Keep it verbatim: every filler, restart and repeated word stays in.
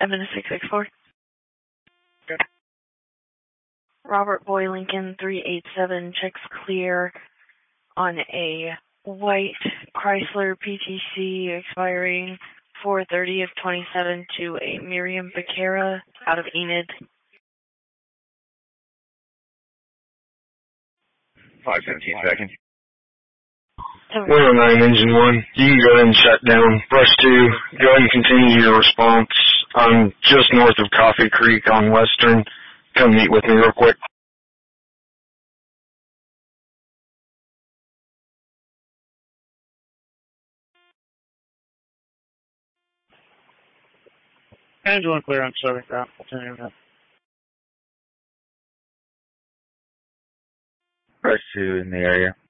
Evan six six four. Okay. Robert Boy Lincoln three eight seven checks clear on a white Chrysler P T C expiring four thirty of twenty-seven to a Miriam Becerra out of Enid. five seventeen seconds. one oh nine engine one, you can go ahead and shut down. Rush two, go ahead and continue your response. I'm just north of Coffee Creek on Western. Come meet with me real quick. Engine one clear on Southern Ground. Rush two in the area.